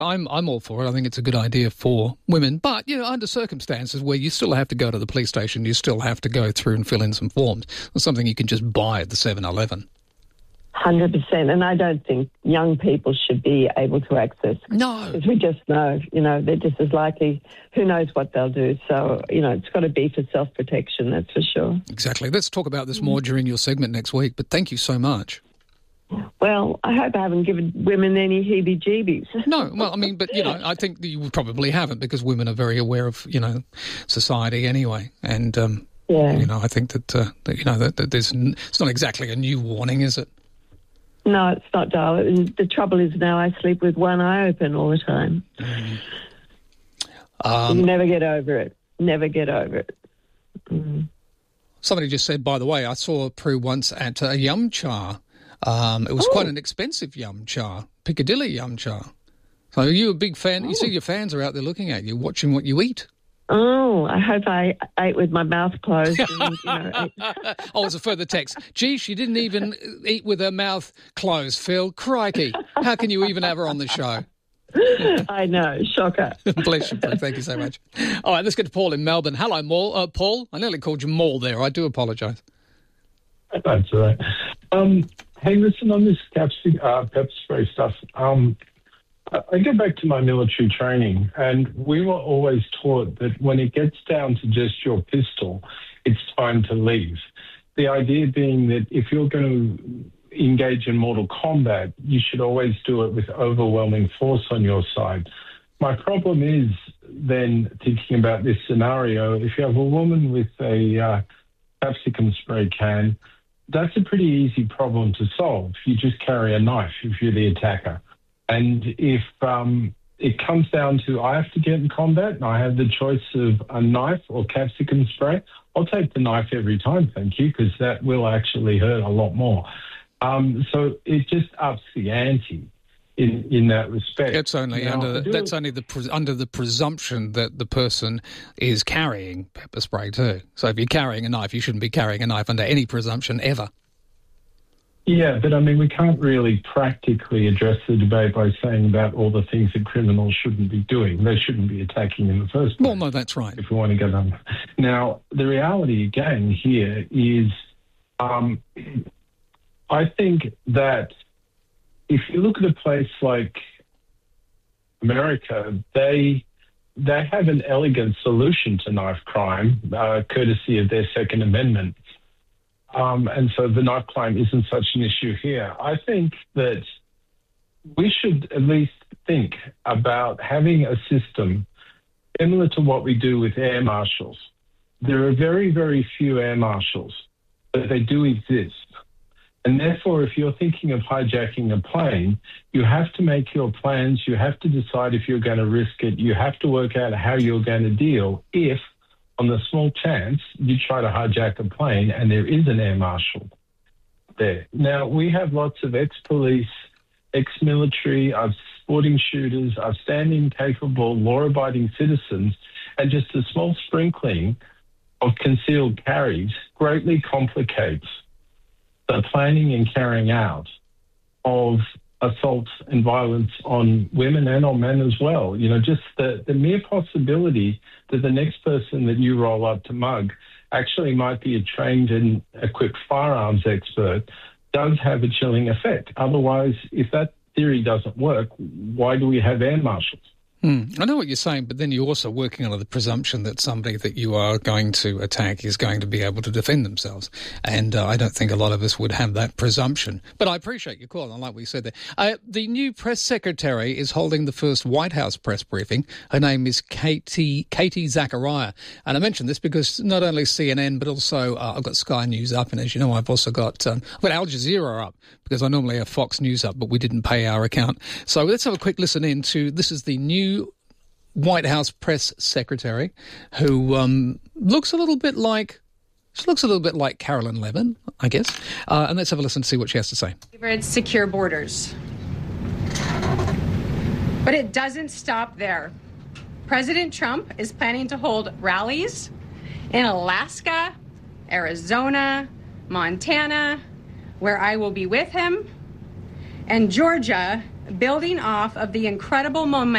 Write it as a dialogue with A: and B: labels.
A: I'm all for it. I think it's a good idea for women. But, under circumstances where you still have to go to the police station, you still have to go through and fill in some forms. It's something you can just buy at the 7-Eleven.
B: 100%. And I don't think young people should be able to access.
A: No.
B: Because we just know, they're just as likely. Who knows what they'll do. So, it's got to be for self-protection, that's for sure.
A: Exactly. Let's talk about this more during your segment next week. But thank you so much.
B: Well, I hope I haven't given women any heebie-jeebies.
A: No, well, I think you probably haven't, because women are very aware of, society anyway. And, I think that there's, it's not exactly a new warning, is it?
B: No, it's not, darling. The trouble is now I sleep with one eye open all the time. You never get over it. Never get over it.
A: Somebody just said, by the way, I saw Prue once at a yum cha. It was quite an expensive yum cha, Piccadilly yum cha. So are you a big fan? You see your fans are out there looking at you, watching what you eat.
B: Oh, I hope I ate with my mouth closed.
A: It's a further text. Gee, she didn't even eat with her mouth closed, Phil. Crikey. How can you even have her on the show?
B: I know. Shocker.
A: Bless you, Phil. Thank you so much. All right, let's get to Paul in Melbourne. Hello, Paul. I nearly called you Maul there. I do apologise.
C: That's all right. Hey, listen, on this pepper spray stuff, I go back to my military training, and we were always taught that when it gets down to just your pistol, it's time to leave. The idea being that if you're going to engage in mortal combat, you should always do it with overwhelming force on your side. My problem is then thinking about this scenario, if you have a woman with a capsicum spray can, that's a pretty easy problem to solve. You just carry a knife if you're the attacker. And if it comes down to I have to get in combat and I have the choice of a knife or capsicum spray, I'll take the knife every time, thank you, because that will actually hurt a lot more. So it just ups the ante in that respect.
A: It's only under the presumption that the person is carrying pepper spray too. So if you're carrying a knife, you shouldn't be carrying a knife under any presumption ever.
C: Yeah, but we can't really practically address the debate by saying about all the things that criminals shouldn't be doing. They shouldn't be attacking in the first place.
A: Well, no, that's right.
C: If we want to get on. Now, the reality again here is I think that if you look at a place like America, they have an elegant solution to knife crime, courtesy of their Second Amendment. And so the knife crime isn't such an issue here. I think that we should at least think about having a system similar to what we do with air marshals. There are very, very few air marshals, but they do exist. And therefore, if you're thinking of hijacking a plane, you have to make your plans. You have to decide if you're going to risk it. You have to work out how you're going to deal if, on the small chance, you try to hijack a plane and there is an air marshal there. Now, we have lots of ex-police, ex-military, sporting shooters, upstanding, capable, law-abiding citizens, and just a small sprinkling of concealed carries greatly complicates the planning and carrying out of assaults and violence on women and on men as well. Just the mere possibility that the next person that you roll up to mug actually might be a trained and equipped firearms expert does have a chilling effect. Otherwise, if that theory doesn't work, why do we have air marshals?
A: I know what you're saying, but then you're also working under the presumption that somebody that you are going to attack is going to be able to defend themselves. And I don't think a lot of us would have that presumption. But I appreciate your call. I like what you said there. The new press secretary is holding the first White House press briefing. Her name is Katie Zachariah. And I mentioned this because not only CNN, but also I've got Sky News up. And as you know, I've also got Al Jazeera up because I normally have Fox News up, but we didn't pay our account. So let's have a quick listen into, this is the new White House press secretary who looks a little bit like Carolyn Levin, I guess. And let's have a listen to see what she has to say.
D: It's secure borders. But it doesn't stop there. President Trump is planning to hold rallies in Alaska, Arizona, Montana, where I will be with him, and Georgia, building off of the incredible momentum